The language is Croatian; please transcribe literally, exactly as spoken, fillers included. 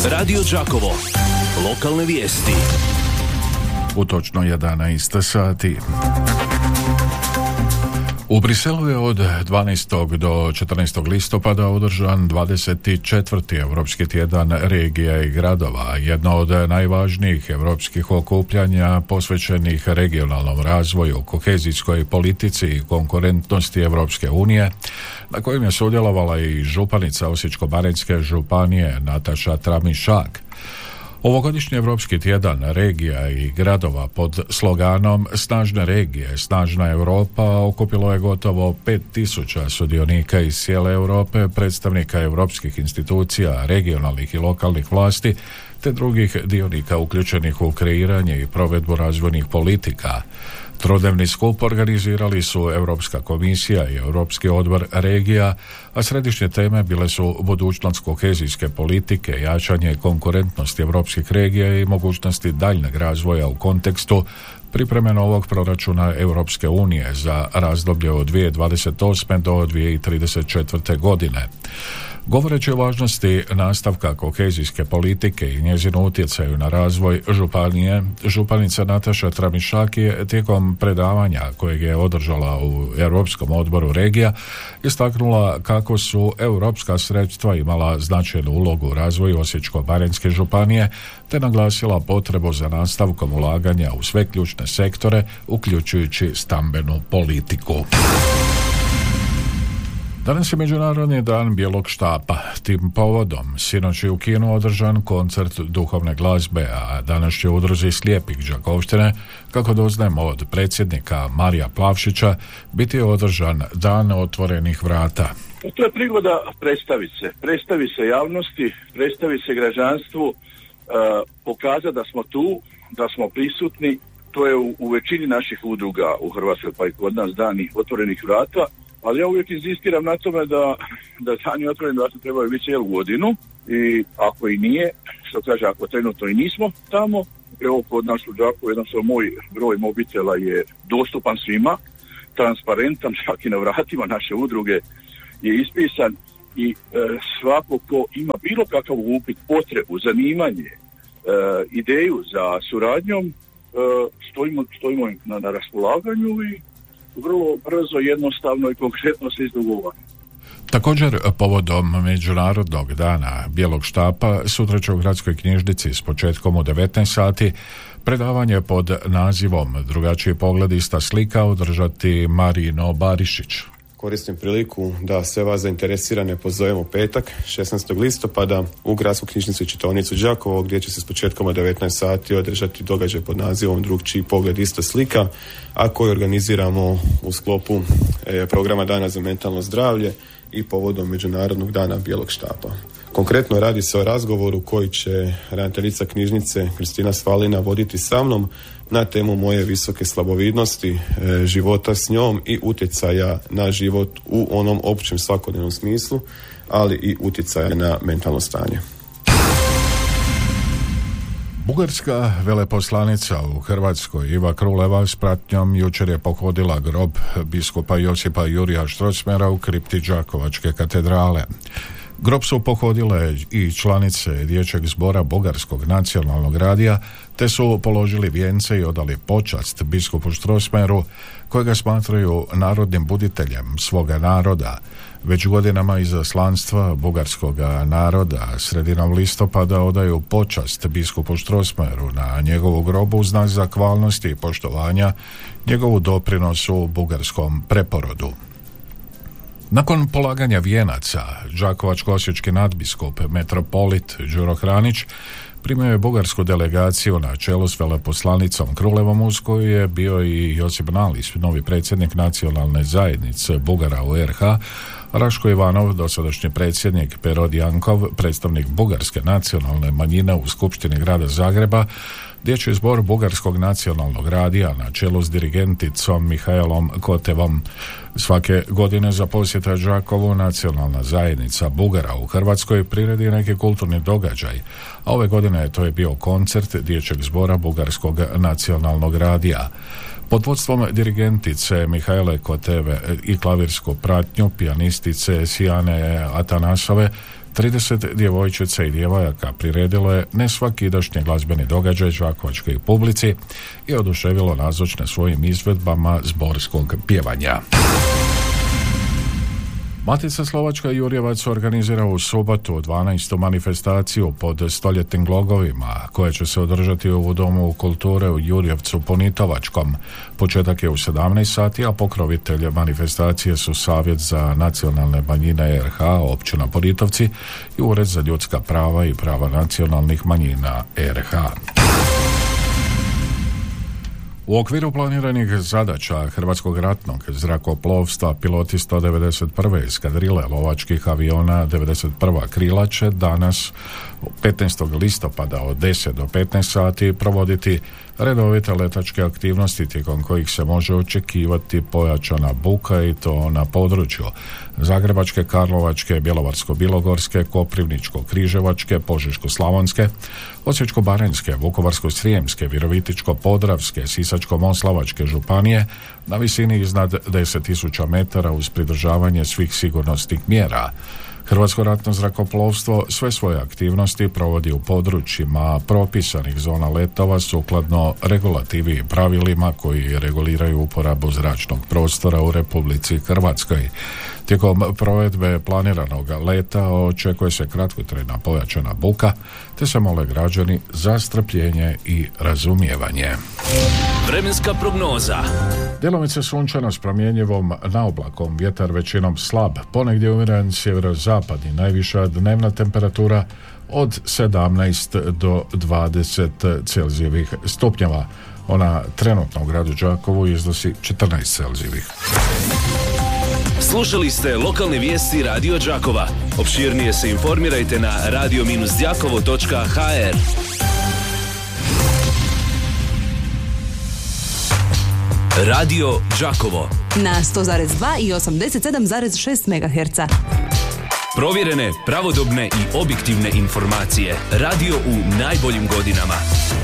Radio Đakovo. Lokalne vijesti. U točno jedanaest sati. U Briselu je od dvanaestog do četrnaestog listopada održan dvadeset četvrti Europski tjedan regija i gradova, jedno od najvažnijih europskih okupljanja posvećenih regionalnom razvoju, kohezijskoj politici i konkurentnosti Europske unije, na kojem je sudjelovala i županica Osječko-baranjske županije Nataša Tramišak. Ovogodišnji Europski tjedan regija i gradova pod sloganom Snažne regije, snažna Europa okupilo je gotovo pet tisuća sudionika iz cijele Europe, predstavnika europskih institucija, regionalnih i lokalnih vlasti, te drugih dionika uključenih u kreiranje i provedbu razvojnih politika. Trodnevni skup organizirali su Europska komisija i Europski odbor regija, a središnje teme bile su budućnost kohezijske politike, jačanje konkurentnosti europskih regija i mogućnosti daljnjeg razvoja u kontekstu pripreme novog proračuna Europske unije za razdoblje od dvije tisuće dvadeset osme do dvije tisuće trideset četvrte godine. Govoreći o važnosti nastavka kohezijske politike i njezinu utjecaju na razvoj županije, županica Nataša Tramišak je tijekom predavanja kojeg je održala u Europskom odboru regija istaknula kako su europska sredstva imala značajnu ulogu u razvoju Osječko-baranjske županije, te naglasila potrebu za nastavkom ulaganja u sve ključne sektore, uključujući stambenu politiku. Danas je Međunarodni dan bijelog štapa. Tim povodom sinoć je u kinu održan koncert duhovne glazbe, a danas će u udruzi Slijepih Đakovštine, kako doznajemo od predsjednika Marija Plavšića, biti je održan dan otvorenih vrata. To je prigoda predstaviti se. Predstavi se javnosti, predstavi se građanstvu, uh, pokazati da smo tu, da smo prisutni. To je u, u većini naših udruga u Hrvatskoj, pa i kod nas dani otvorenih vrata. Ali ja uvijek inzistiram na tome da, da dani otvoreni vrata trebaju biti cijelu godinu i ako i nije, što kaže, ako trenutno i nismo tamo, evo kod nas u Đakovu jednostavno moj broj mobitela je dostupan svima, transparentan, čak i na vratima naše udruge je ispisan i e, svako ko ima bilo kakav upit, potrebu, zanimanje, e, ideju za suradnjom, e, stojimo, stojimo na, na raspolaganju i vrlo brzo, jednostavno i konkretno se izdogovara. Također, povodom Međunarodnog dana bijelog štapa, sutra će u gradskoj knjižnici s početkom u devetnaest sati predavanje pod nazivom Drugačiji pogled, ista slika održati Marino Barišić. Koristim priliku da sve vas zainteresirane pozovemo u petak, šesnaestog listopada, u gradsku knjižnicu i čitaonicu Đakovo, gdje će se s početkom od devetnaest sati održati događaj pod nazivom Drugčiji pogled, ista slika, a koji organiziramo u sklopu e, programa Dana za mentalno zdravlje i povodom Međunarodnog dana bijelog štapa. Konkretno radi se o razgovoru koji će ravnateljica knjižnice Kristina Svalina voditi sa mnom na temu moje visoke slabovidnosti, e, života s njom i utjecaja na život u onom općem svakodnevnom smislu, ali i utjecaja na mentalno stanje. Bugarska veleposlanica u Hrvatskoj Iva Kruleva s pratnjom jučer je pohodila grob biskupa Josipa Jurija Strossmayera u kripti Đakovačke katedrale. Grob su pohodile i članice Dječjeg zbora Bugarskog nacionalnog radija, te su položili vijence i odali počast biskupu Strossmayeru, kojega smatraju narodnim buditeljem svoga naroda. Već godinama izaslanstva bugarskog naroda sredinom listopada odaju počast biskupu Strossmayeru na njegovu grobu u znak zahvalnosti i poštovanja njegovu doprinosu u bugarskom preporodu. Nakon polaganja vijenaca, đakovačko-osječki nadbiskup metropolit Đuro Hranić primio je bugarsku delegaciju na čelu s veleposlanicom Krulevom, uz koju je bio i Josip Nalis, novi predsjednik nacionalne zajednice Bugara u er ha, Raško Ivanov, dosadašnji predsjednik, Perod Jankov, predstavnik bugarske nacionalne manjine u Skupštini grada Zagreba, Dječji zbor Bugarskog nacionalnog radija na čelu s dirigenticom Mihajlom Kotevom. Svake godine za posjeta Đakovu nacionalna zajednica Bugara u Hrvatskoj priredi neki kulturni događaj, a ove godine to je bio koncert Dječjeg zbora Bugarskog nacionalnog radija. Pod vodstvom dirigentice Mihajle Koteve i klavirsku pratnju pijanistice Sijane Atanasove trideset djevojčica i djevojaka priredilo je nesvakidašnji glazbeni događaj đakovačkoj publici i oduševilo nazočne svojim izvedbama zborskog pjevanja. Matica Slovačka Jurjevac organizira u subotu dvanaestu manifestaciju pod stoljetnim glogovima, koja će se održati u Domu kulture u Jurjevcu Ponitovačkom. Početak je u sedamnaest sati, a pokrovitelj manifestacije su Savjet za nacionalne manjine R H, općina Ponitovci i Ured za ljudska prava i prava nacionalnih manjina R H. U okviru planiranih zadaća Hrvatskog ratnog zrakoplovstva piloti sto devedeset prve eskadrile lovačkih aviona devedeset prva krila će danas petnaestog listopada od deset do petnaest sati provoditi redovite letačke aktivnosti tijekom kojih se može očekivati pojačana buka i to na području Zagrebačke, Karlovačke, Bjelovarsko-bilogorske, Koprivničko-križevačke, Požeško-slavonske, Osječko-baranjske, Vukovarsko-srijemske, Virovitičko-podravske, Sisačko-moslavačke županije na visini iznad deset tisuća metara uz pridržavanje svih sigurnosnih mjera. Hrvatsko ratno zrakoplovstvo sve svoje aktivnosti provodi u područjima propisanih zona letova sukladno regulativi i pravilima koji reguliraju uporabu zračnog prostora u Republici Hrvatskoj. Tijekom provedbe planiranog leta očekuje se kratkotrajna pojačana buka, te se mole građani za strpljenje i razumijevanje. Vremenska prognoza. Djelomice sunčano s promjenjivom naoblakom, vjetar većinom slab, ponegdje umjeren sjeverozapadni, najviša dnevna temperatura od sedamnaest do dvadeset celzijevih stupnjeva. Ona trenutno u gradu Đakovu iznosi četrnaest celzijevih. Slušali ste lokalne vijesti Radio Đakova. Opširnije se informirajte na radio dash đakovo točka h r. Radio Đakovo na sto zarez dva i osamdeset sedam zarez šest megaherca. Provjerene, pravodobne i objektivne informacije. Radio u najboljim godinama.